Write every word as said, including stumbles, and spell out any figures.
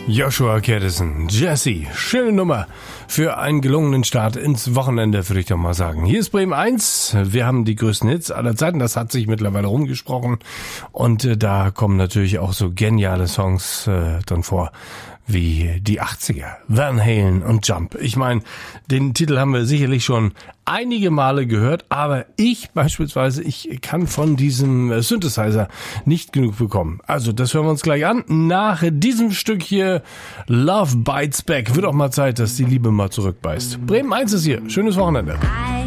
Joshua Caddison, Jesse, schöne Nummer für einen gelungenen Start ins Wochenende, würde ich doch mal sagen. Hier ist Bremen eins, wir haben die größten Hits aller Zeiten, das hat sich mittlerweile rumgesprochen und äh, da kommen natürlich auch so geniale Songs äh, drin vor, wie die achtziger, Van Halen und Jump. Ich meine, den Titel haben wir sicherlich schon einige Male gehört, aber ich beispielsweise, ich kann von diesem Synthesizer nicht genug bekommen. Also das hören wir uns gleich an. Nach diesem Stück hier, Love Bites Back, wird auch mal Zeit, dass die Liebe mal zurückbeißt. Bremen eins ist hier. Schönes Wochenende.